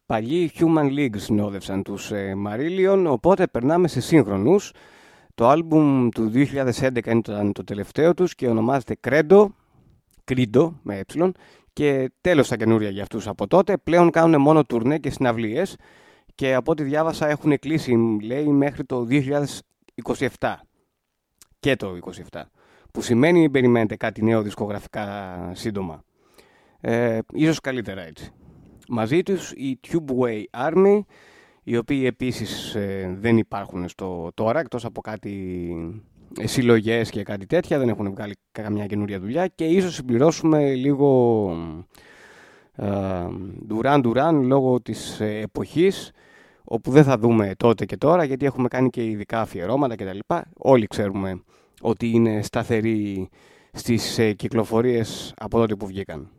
Παλιοί Human League συνόδευσαν τους Marillion, οπότε περνάμε σε σύγχρονους. Το άλμπουμ του 2011 ήταν το τελευταίο τους και ονομάζεται Credo με ε, και τέλος τα καινούρια για αυτούς από τότε. Πλέον κάνουν μόνο τουρνέ και συναυλίες και από ό,τι διάβασα έχουν κλείσει, λέει, μέχρι το 2027 και το 2027, που σημαίνει μην περιμένετε κάτι νέο δισκογραφικά σύντομα. Ίσως καλύτερα έτσι. Μαζί τους η Tubeway Army, οι οποίοι επίσης δεν υπάρχουν στο τώρα, εκτός από κάτι συλλογές και κάτι τέτοια, δεν έχουν βγάλει καμιά καινούρια δουλειά και ίσως συμπληρώσουμε λίγο Duran λόγω της εποχής, όπου δεν θα δούμε τότε και τώρα, γιατί έχουμε κάνει και ειδικά αφιερώματα κτλ. Όλοι ξέρουμε ότι είναι σταθεροί στις κυκλοφορίες από τότε που βγήκαν.